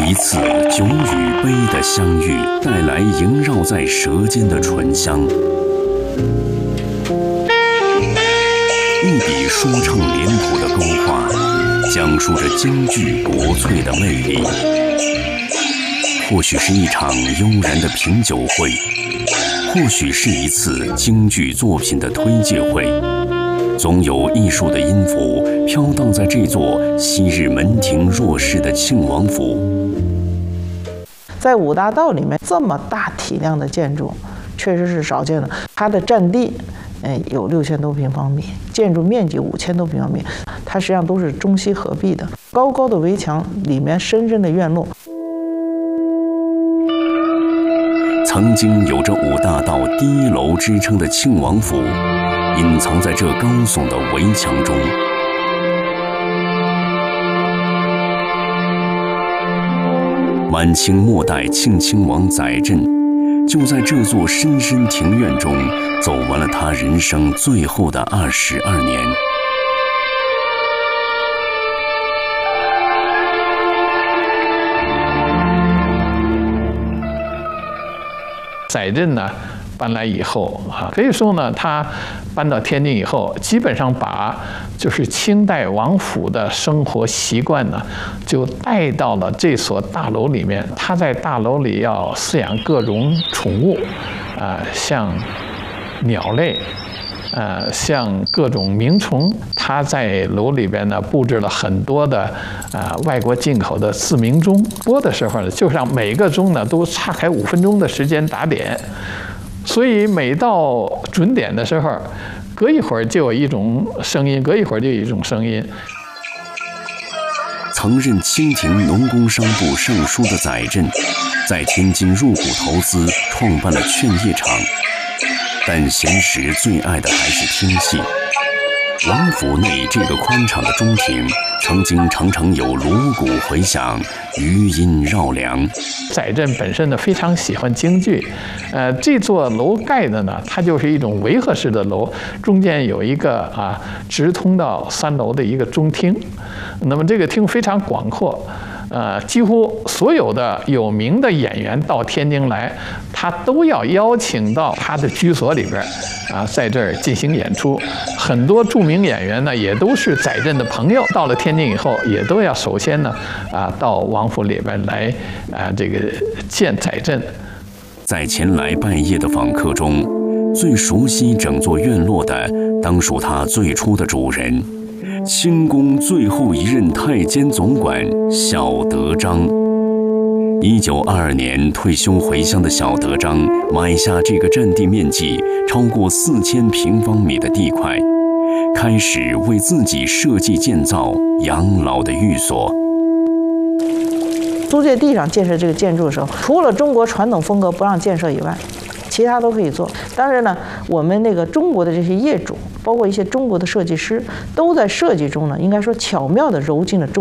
一次酒与杯的相遇，带来萦绕在舌尖的醇香；一笔说唱脸谱的勾画，讲述着京剧国粹的魅力。或许是一场悠然的品酒会，或许是一次京剧作品的推介会，总有艺术的音符飘荡在这座昔日门庭若市的庆王府。 在五大道里面，这么大体量的建筑，确实是少见的。它的占地，有6000多平方米，建筑面积5000多平方米，它实际上都是中西合璧的。高高的围墙里面深深的院落。 曾经有着五大道第一楼之称的庆王府，隐藏在这高耸的围墙中。晚清末代庆亲王载振，就在这座深深庭院中，走完了他人生最后的22年。 载振呢，搬来以后可以说呢，他搬到天津以后，基本上把就是清代王府的生活习惯呢，就带到了这所大楼里面。他在大楼里要饲养各种宠物，像鸟类，像各种鸣虫。他在楼里边呢布置了很多的外国进口的自鸣钟，播的时候呢，就让每个钟呢都岔开5分钟的时间打点，所以每到准点的时候，隔一会儿就有一种声音，隔一会儿就有一种声音。 曾任清廷农工商部尚书的载振，在天津入股投资，创办了劝业场。但闲时最爱的还是听戏。王府内这个宽敞的中庭，曾经常常有锣鼓回响，余音绕梁。 载振本身呢非常喜欢京剧，这座楼盖的呢，它就是一种围合式的楼，中间有一个直通到3楼的一个中厅。那么这个厅非常广阔。几乎所有的有名的演员到天津来，他都要邀请到他的居所里边，在这儿进行演出。很多著名演员呢，也都是载振的朋友。到了天津以后，也都要首先呢，到王府里边来，这个见载振。 在前来拜谒的访客中，最熟悉整座院落的，当属他最初的主人。清宫最后一任太监总管小德章，1922年退休回乡的小德章买下这个占地面积超过4000平方米的地块，开始为自己设计建造养老的寓所。 租界地上建设这个建筑的时候，除了中国传统风格不让建设以外，其他都可以做。当然呢，我们那个中国的这些业主，包括一些中国的设计师，都在设计中呢，应该说巧妙地揉进了中